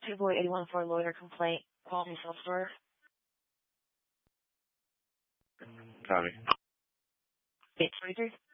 Two Boy 81 for lawyer complaint, quality self-store. Copy. 823.